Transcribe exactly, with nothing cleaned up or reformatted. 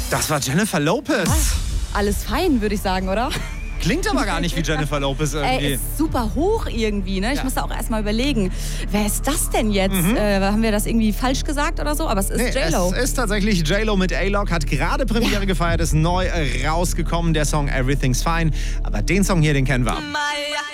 Das war Jennifer Lopez. Ah, alles fein, würde ich sagen, oder? Klingt aber gar nicht wie Jennifer Lopez irgendwie. Ey, ist super hoch irgendwie, ne? Ich Ja. muss da auch erstmal überlegen, wer ist das denn jetzt? Mhm. Äh, haben wir das irgendwie falsch gesagt oder so? Aber es ist Nee, J-Lo. es ist tatsächlich J-Lo mit A-Log, hat gerade Premiere Ja. gefeiert, ist neu rausgekommen, der Song Everything's Fine. Aber den Song hier, den kennen wir.